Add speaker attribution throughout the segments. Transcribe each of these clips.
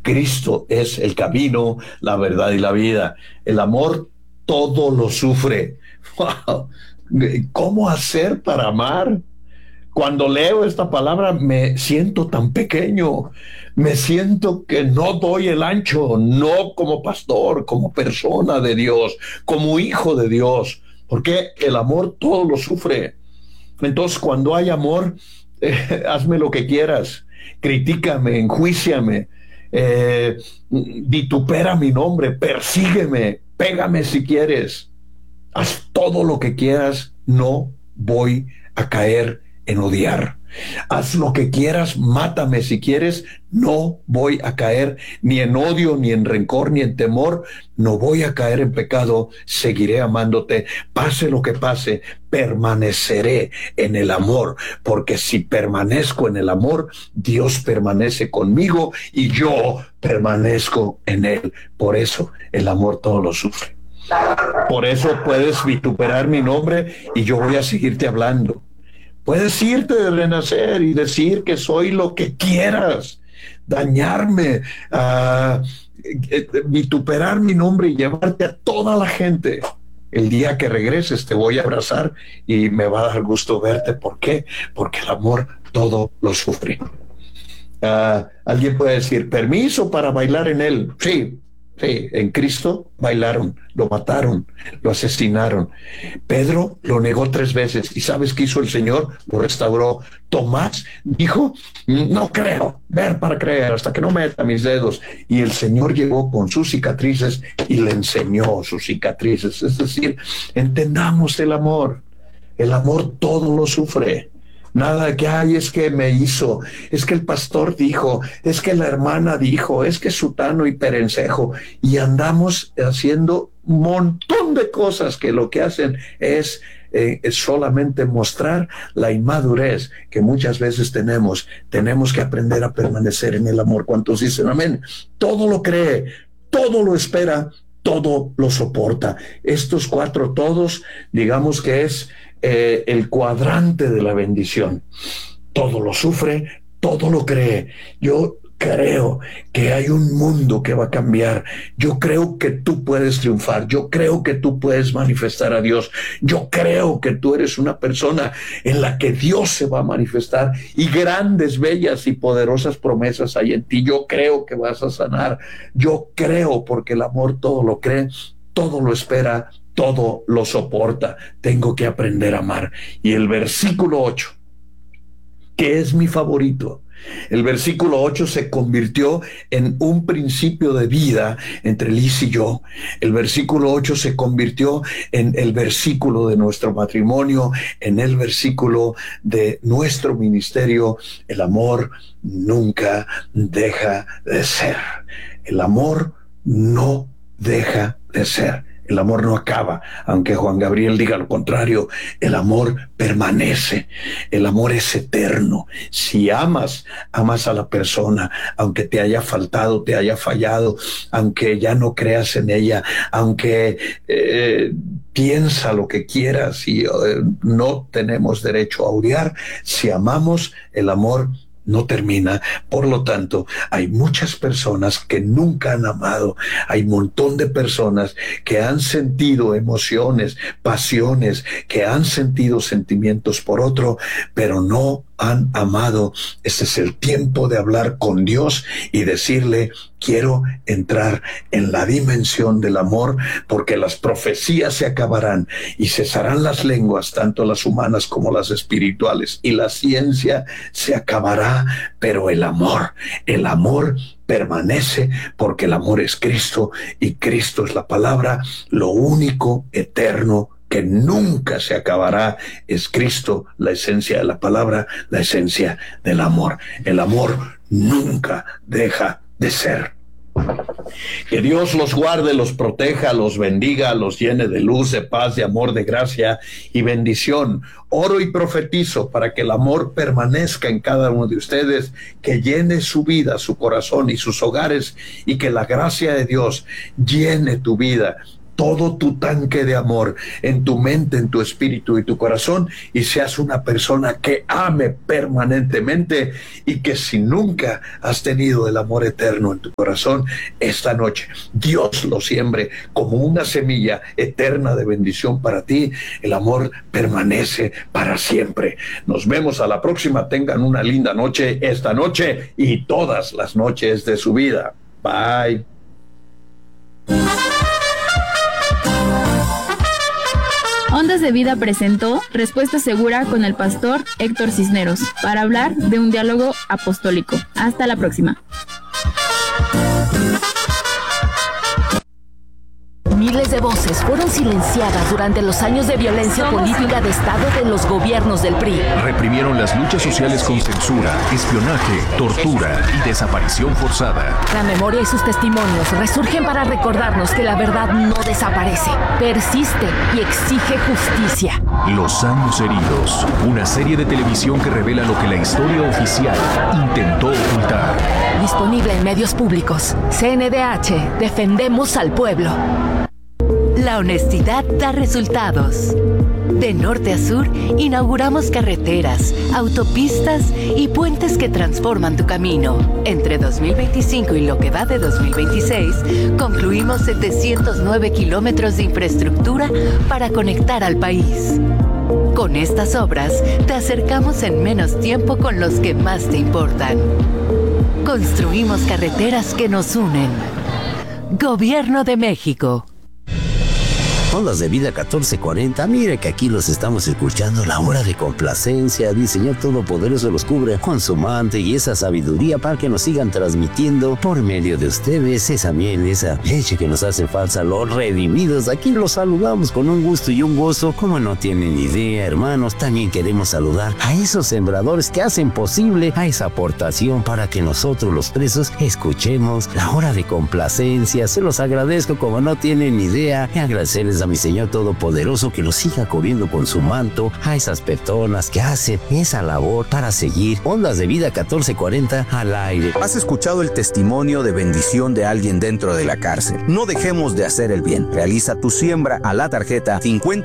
Speaker 1: Cristo es el camino, la verdad y la vida. El amor todo lo sufre. Wow. ¿Cómo hacer para amar? Cuando leo esta palabra me siento tan pequeño, me siento que no doy el ancho, no como pastor, como persona de Dios, como hijo de Dios, porque el amor todo lo sufre. Entonces, cuando hay amor, hazme lo que quieras, critícame, enjuíciame, vitupera mi nombre, persígueme, pégame si quieres, haz todo lo que quieras, no voy a caer en odiar. Haz lo que quieras, mátame si quieres, no voy a caer ni en odio, ni en rencor, ni en temor, no voy a caer en pecado, seguiré amándote, pase lo que pase, permaneceré en el amor, porque si permanezco en el amor, Dios permanece conmigo y yo permanezco en él. Por eso el amor todo lo sufre. Por eso puedes vituperar mi nombre y yo voy a seguirte hablando. Puedes irte de renacer y decir que soy lo que quieras, dañarme, vituperar mi nombre y llevarte a toda la gente. El día que regreses te voy a abrazar y me va a dar gusto verte. ¿Por qué? Porque el amor todo lo sufre. Alguien puede decir, ¿permiso para bailar en él? Sí. Sí, en Cristo bailaron, lo mataron, lo asesinaron. Pedro lo negó 3 veces. ¿Y sabes qué hizo el Señor? Lo restauró. Tomás dijo, no creo, ver para creer, hasta que no meta mis dedos. Y el Señor llegó con sus cicatrices y le enseñó sus cicatrices. Es decir, entendamos el amor. El amor todo lo sufre. Nada que hay, es que me hizo, es que el pastor dijo, es que la hermana dijo, es que sutano y perencejo, y andamos haciendo un montón de cosas que lo que hacen es solamente mostrar la inmadurez que muchas veces tenemos. Tenemos que aprender a permanecer en el amor. ¿Cuántos dicen amén? Todo lo cree, todo lo espera, todo lo soporta. Estos 4 todos, digamos que es el cuadrante de la bendición. Todo lo sufre, todo lo cree. Yo creo que hay un mundo que va a cambiar. Yo creo que tú puedes triunfar. Yo creo que tú puedes manifestar a Dios. Yo creo que tú eres una persona en la que Dios se va a manifestar y grandes, bellas y poderosas promesas hay en ti. Yo creo que vas a sanar. Yo creo, porque el amor todo lo cree, todo lo espera, todo lo soporta. Tengo que aprender a amar. Y el versículo 8, que es mi favorito, el versículo 8 se convirtió en un principio de vida entre Liz y yo. El versículo 8 se convirtió en el versículo de nuestro matrimonio, en el versículo de nuestro ministerio. El amor nunca deja de ser. El amor no deja de ser. El amor no acaba, aunque Juan Gabriel diga lo contrario. El amor permanece, el amor es eterno. Si amas, amas a la persona, aunque te haya faltado, te haya fallado, aunque ya no creas en ella, aunque piensa lo que quieras y no tenemos derecho a odiar. Si amamos, el amor no termina. Por lo tanto, hay muchas personas que nunca han amado. Hay un montón de personas que han sentido emociones, pasiones, que han sentido sentimientos por otro, pero no han amado. Este es el tiempo de hablar con Dios y decirle: quiero entrar en la dimensión del amor, porque las profecías se acabarán y cesarán las lenguas, tanto las humanas como las espirituales, y la ciencia se acabará, pero el amor permanece, porque el amor es Cristo y Cristo es la palabra. Lo único eterno que nunca se acabará es Cristo, la esencia de la palabra, la esencia del amor. El amor nunca deja de ser. Que Dios los guarde, los proteja, los bendiga, los llene de luz, de paz, de amor, de gracia y bendición. Oro y profetizo para que el amor permanezca en cada uno de ustedes, que llene su vida, su corazón y sus hogares, y que la gracia de Dios llene tu vida todo tu tanque de amor en tu mente, en tu espíritu y tu corazón, y seas una persona que ame permanentemente, y que si nunca has tenido el amor eterno en tu corazón, esta noche Dios lo siembre como una semilla eterna de bendición para ti. El amor permanece para siempre. Nos vemos a la próxima. Tengan una linda noche esta noche y todas las noches de su vida. Bye.
Speaker 2: Ondas de Vida presentó Respuesta Segura con el pastor Héctor Cisneros para hablar de un diálogo apostólico. Hasta la próxima.
Speaker 3: Miles de voces fueron silenciadas durante los años de violencia política de Estado de los gobiernos del PRI.
Speaker 4: Reprimieron las luchas sociales con censura, espionaje, tortura y desaparición forzada.
Speaker 3: La memoria y sus testimonios resurgen para recordarnos que la verdad no desaparece, persiste y exige justicia.
Speaker 4: Los años heridos, una serie de televisión que revela lo que la historia oficial intentó ocultar.
Speaker 3: Disponible en medios públicos. CNDH, defendemos al pueblo.
Speaker 5: La honestidad da resultados. De norte a sur, inauguramos carreteras, autopistas y puentes que transforman tu camino. Entre 2025 y lo que va de 2026, concluimos 709 kilómetros de infraestructura para conectar al país. Con estas obras, te acercamos en menos tiempo con los que más te importan. Construimos carreteras que nos unen. Gobierno de México.
Speaker 6: Ondas de Vida 1440, mire que aquí los estamos escuchando. La hora de complacencia, el Señor Todopoderoso los cubre con su manto y esa sabiduría para que nos sigan transmitiendo por medio de ustedes esa miel, esa leche que nos hace falta, los redimidos. Aquí los saludamos con un gusto y un gozo como no tienen idea, hermanos. También queremos saludar a esos sembradores que hacen posible a esa aportación para que nosotros los presos escuchemos la hora de complacencia. Se los agradezco como no tienen idea, y agradecerles a mi Señor Todopoderoso que los siga cubriendo con su manto a esas personas que hacen esa labor para seguir Ondas de Vida 1440 al aire.
Speaker 7: ¿Has escuchado el testimonio de bendición de alguien dentro de la cárcel? No dejemos de hacer el bien. Realiza tu siembra a la tarjeta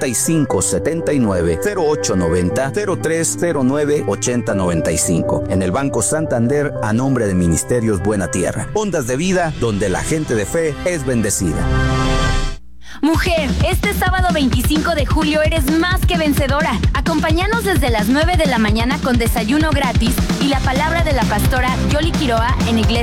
Speaker 7: 5579-0890-0309-8095 en el Banco Santander a nombre de Ministerios Buena Tierra. Ondas de Vida, donde la gente de fe es bendecida.
Speaker 8: Mujer, este sábado 25 de julio eres más que vencedora. Acompáñanos desde las 9 de la mañana con desayuno gratis y la palabra de la pastora Yoli Quiroa en Iglesia